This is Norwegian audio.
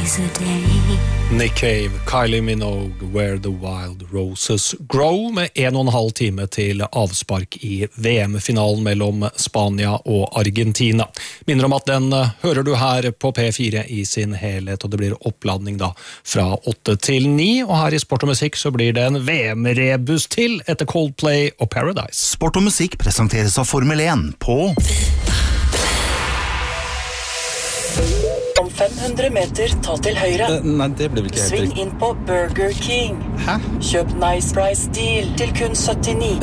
days a day. Nick Cave, Kylie Minogue, Where the Wild Roses Grow, med 1,5 time til avspark i VM-finalen mellom Spania og Argentina. Minner om at den hører du her på P4 i sin helhet, og det blir oppladning da fra 8 til 9, og her i Sport og Musikk så blir det en VM-rebus til etter Coldplay og Paradise. Sport og Musikk presenteres av Formel 1 på... Om 500 meter, ta til høyre. Nei, det blir vel ikke helt Sving riktig. inn på Burger King. Hæ? Kjøp Nice Price Deal til kun 79.